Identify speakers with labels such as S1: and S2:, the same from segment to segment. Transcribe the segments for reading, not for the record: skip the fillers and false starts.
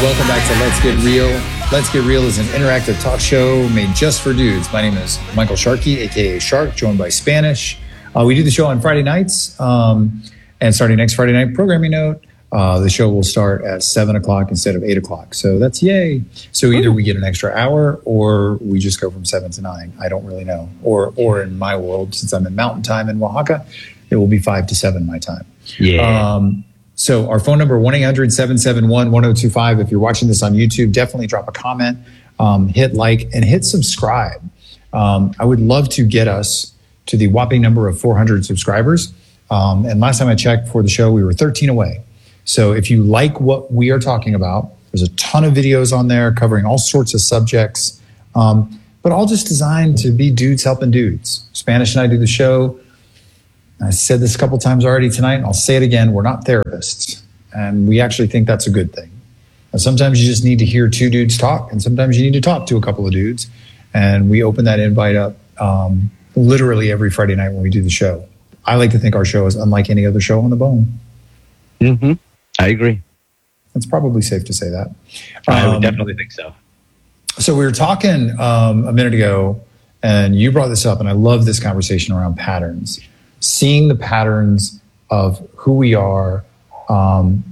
S1: welcome back to Let's Get Real. Let's Get Real is an interactive talk show made just for dudes. My name is Michael Sharkey, aka Shark, joined by Spanish. We do the show on Friday nights, and starting next Friday night, programming note, the show will start at 7 o'clock instead of 8 o'clock. So that's yay. So either we get an extra hour or we just go from 7 to 9. I don't really know. Or in my world, since I'm in mountain time in Oaxaca, it will be 5 to 7 my time.
S2: Yeah.
S1: So our phone number, 1-800-771-1025. If you're watching this on YouTube, definitely drop a comment, hit like, and hit subscribe. I would love to get us to the whopping number of 400 subscribers. And last time I checked for the show, we were 13 away. So if you like what we are talking about, there's a ton of videos on there covering all sorts of subjects, but all just designed to be dudes helping dudes. Spanish and I do the show. I said this a couple times already tonight, and I'll say it again. We're not therapists, and we actually think that's a good thing. And sometimes you just need to hear two dudes talk, and sometimes you need to talk to a couple of dudes. And we open that invite up literally every Friday night when we do the show. I like to think our show is unlike any other show on the bone.
S2: Mm-hmm. I agree.
S1: It's probably safe to say that.
S2: I would definitely think so.
S1: So we were talking a minute ago, and you brought this up, and I love this conversation around patterns. Seeing the patterns of who we are, and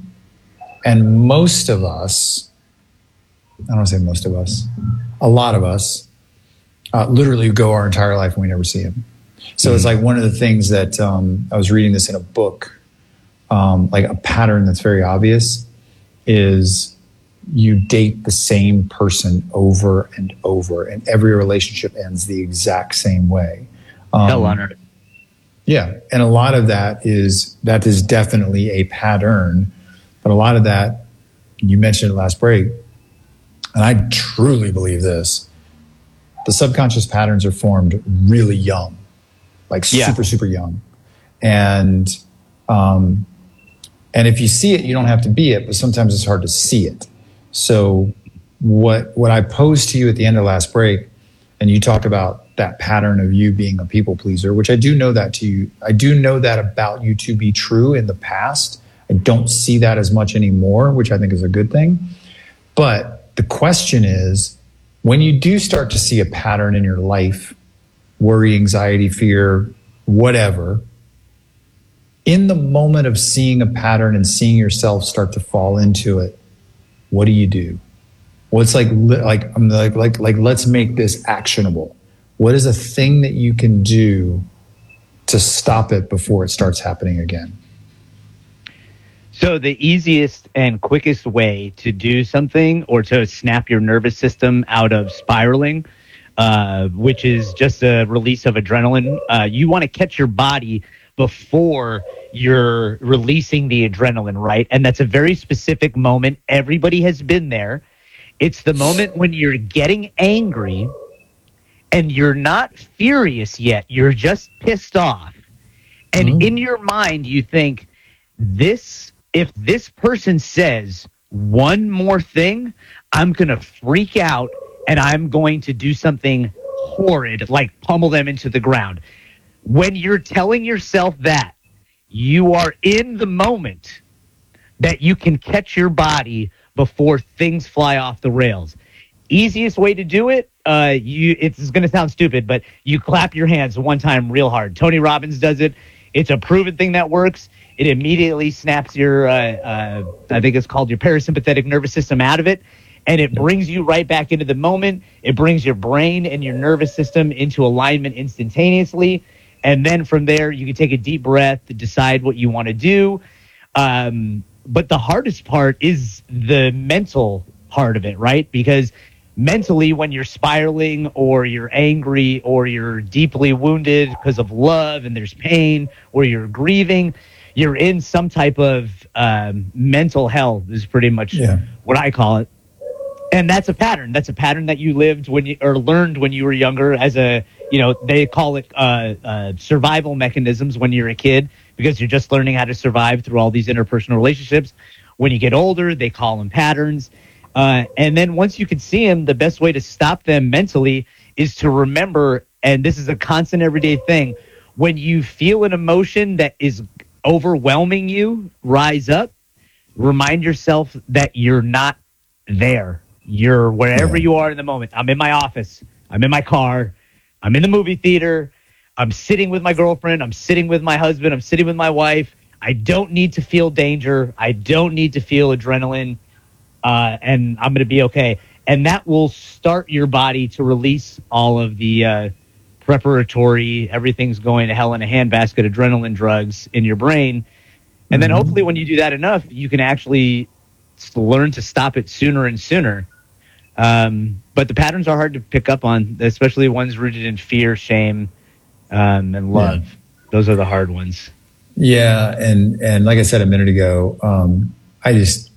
S1: most of us, I don't want to say most of us, a lot of us, literally go our entire life and we never see them. So it's like one of the things that I was reading this in a book, like a pattern that's very obvious is you date the same person over and over, and every relationship ends the exact same way.
S2: Hell on earth.
S1: Yeah, and a lot of that is definitely a pattern, but a lot of that, you mentioned it last break, and I truly believe this, the subconscious patterns are formed really young, like super young. And if you see it, you don't have to be it, but sometimes it's hard to see it. So what I posed to you at the end of last break, and you talked about that pattern of you being a people pleaser, which I do know that to you. I do know that about you to be true in the past. I don't see that as much anymore, which I think is a good thing. But the question is, when you do start to see a pattern in your life, worry, anxiety, fear, whatever, in the moment of seeing a pattern and seeing yourself start to fall into it, what do you do? Well, it's like let's make this actionable. What is a thing that you can do to stop it before it starts happening again?
S2: So the easiest and quickest way to do something or to snap your nervous system out of spiraling, which is just a release of adrenaline, you want to catch your body before you're releasing the adrenaline, right? And that's a very specific moment. Everybody has been there. It's the moment when you're getting angry and you're not furious yet. You're just pissed off. And in your mind, you think, if this person says one more thing, I'm going to freak out and I'm going to do something horrid, like pummel them into the ground. When you're telling yourself that, you are in the moment that you can catch your body before things fly off the rails. Easiest way to do it, it's going to sound stupid, but you clap your hands one time real hard. Tony Robbins does it. It's a proven thing that works. It immediately snaps your, I think it's called your parasympathetic nervous system out of it, and it brings you right back into the moment. It brings your brain and your nervous system into alignment instantaneously, and then from there, you can take a deep breath to decide what you want to do. But the hardest part is the mental part of it, right? Because mentally, when you're spiraling or you're angry or you're deeply wounded because of love and there's pain or you're grieving, you're in some type of mental hell is pretty much what I call it. And that's a pattern. That's a pattern that you lived when you or learned when you were younger as a, they call it survival mechanisms when you're a kid because you're just learning how to survive through all these interpersonal relationships. When you get older, they call them patterns. And then once you can see them, the best way to stop them mentally is to remember, and this is a constant everyday thing, when you feel an emotion that is overwhelming you, rise up, remind yourself that you're not there. You're wherever
S1: Yeah.
S2: you are in the moment. I'm in my office. I'm in my car. I'm in the movie theater. I'm sitting with my girlfriend. I'm sitting with my husband. I'm sitting with my wife. I don't need to feel danger. I don't need to feel adrenaline. And I'm going to be okay. And that will start your body to release all of the preparatory, everything's going to hell in a handbasket adrenaline drugs in your brain. And then hopefully when you do that enough, you can actually learn to stop it sooner and sooner. But the patterns are hard to pick up on, especially ones rooted in fear, shame, and love. Yeah. Those are the hard ones.
S1: Yeah. And like I said a minute ago, I just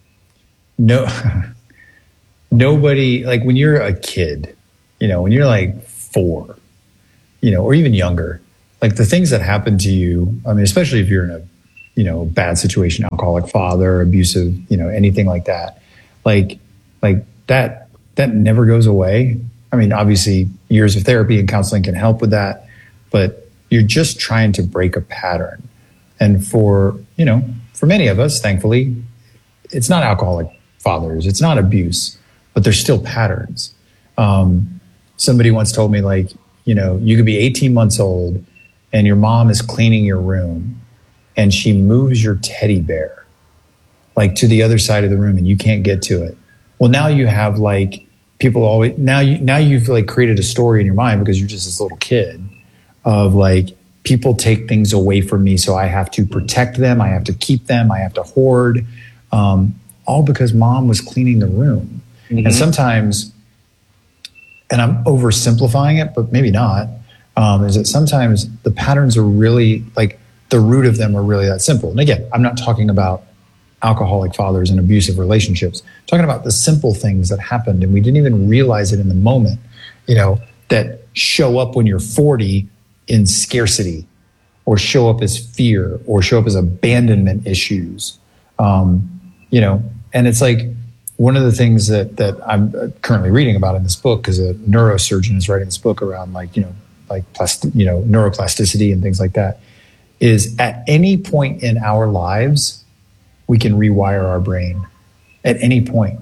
S1: nobody, like when you're a kid, when you're like 4, or even younger, like the things that happen to you, I mean, especially if you're in a, bad situation, alcoholic father, abusive, anything like that, like that never goes away. I mean, obviously years of therapy and counseling can help with that, but you're just trying to break a pattern. And for many of us, thankfully, it's not alcoholic fathers, it's not abuse, but there's still patterns. Somebody once told me, like, you could be 18 months old and your mom is cleaning your room and she moves your teddy bear like to the other side of the room and you can't get to it. Well, now you have like people always, now you've like created a story in your mind because you're just this little kid of like, people take things away from me, so I have to protect them, I have to keep them, I have to hoard, all because mom was cleaning the room. Mm-hmm. And sometimes, and I'm oversimplifying it, but maybe not, is that sometimes the patterns are really, like, the root of them are really that simple. And again, I'm not talking about alcoholic fathers and abusive relationships. I'm talking about the simple things that happened and we didn't even realize it in the moment, that show up when you're 40 in scarcity, or show up as fear, or show up as abandonment issues. And it's like one of the things that I'm currently reading about in this book, because a neurosurgeon is writing this book around neuroplasticity and things like that, is at any point in our lives, we can rewire our brain at any point.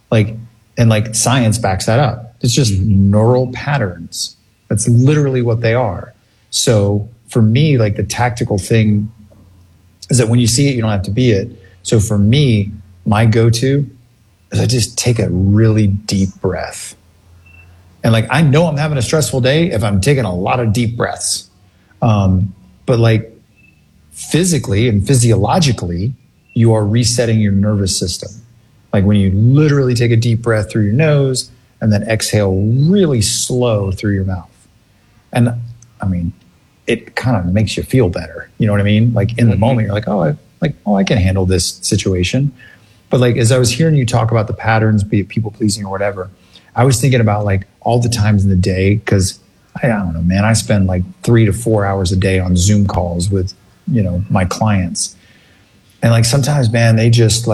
S1: And science backs that up. It's just neural patterns. That's literally what they are. So for me, like the tactical thing is that when you see it, you don't have to be it. So for me, my go-to is I just take a really deep breath. And like, I know I'm having a stressful day if I'm taking a lot of deep breaths. But like physically and physiologically, you are resetting your nervous system. Like when you literally take a deep breath through your nose and then exhale really slow through your mouth. And I mean, it kind of makes you feel better. You know what I mean? Like in the moment, you're like, I can handle this situation. But like, as I was hearing you talk about the patterns, be it people pleasing or whatever, I was thinking about like all the times in the day, because I don't know, man, I spend like 3 to 4 hours a day on Zoom calls with, my clients. And like, sometimes, man, they just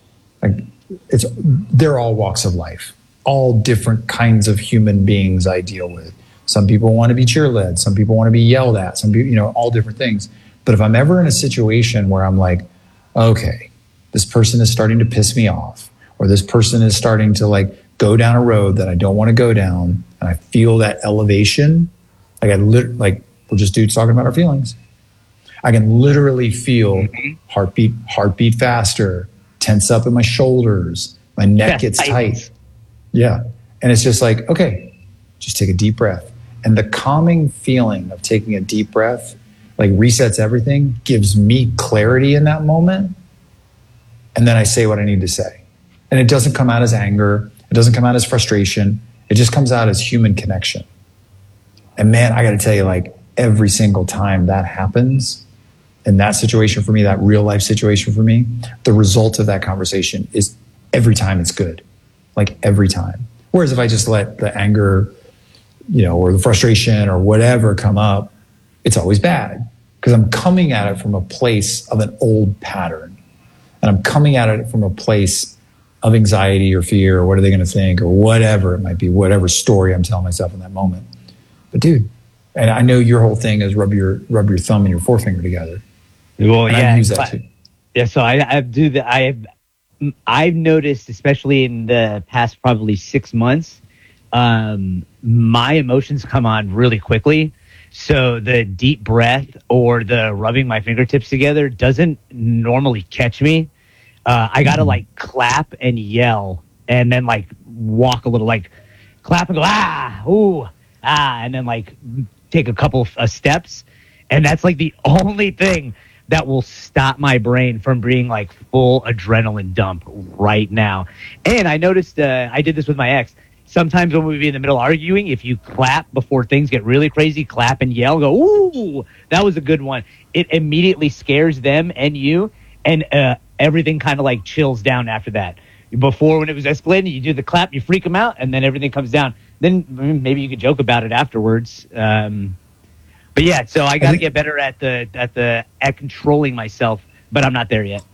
S1: they're all walks of life, all different kinds of human beings I deal with. Some people want to be cheerlead. Some people want to be yelled at. Some people, all different things. But if I'm ever in a situation where I'm like, okay, this person is starting to piss me off, or this person is starting to like go down a road that I don't want to go down, and I feel that elevation, like we're just dudes talking about our feelings. I can literally feel heartbeat faster, tense up in my shoulders, my neck gets tight. Yeah. And it's just like, okay, just take a deep breath. And the calming feeling of taking a deep breath, like resets everything, gives me clarity in that moment. And then I say what I need to say. And it doesn't come out as anger. It doesn't come out as frustration. It just comes out as human connection. And man, I got to tell you, like every single time that happens in that situation for me, that real life situation for me, the result of that conversation is every time it's good, like every time. Whereas if I just let the anger, or the frustration or whatever come up, it's always bad, because I'm coming at it from a place of an old pattern, and I'm coming at it from a place of anxiety or fear, or what are they going to think, or whatever it might be, whatever story I'm telling myself in that moment. But dude, and I know your whole thing is rub your thumb and your forefinger together.
S2: Well,
S1: and
S2: yeah,
S1: I use that too.
S2: Yeah, so I do that. I've noticed, especially in the past probably 6 months, my emotions come on really quickly. So the deep breath or the rubbing my fingertips together doesn't normally catch me. I got to like clap and yell and then like walk a little, like clap and go, ah, ooh, ah, and then like take a couple of steps. And that's like the only thing that will stop my brain from being like full adrenaline dump right now. And I noticed I did this with my ex. Sometimes when we be in the middle arguing, if you clap before things get really crazy, clap and yell, go, ooh, that was a good one. It immediately scares them and you, and everything kind of like chills down after that. Before, when it was escalating, you do the clap, you freak them out, and then everything comes down. Then maybe you could joke about it afterwards. But yeah, so I got to get better at controlling myself, but I'm not there yet.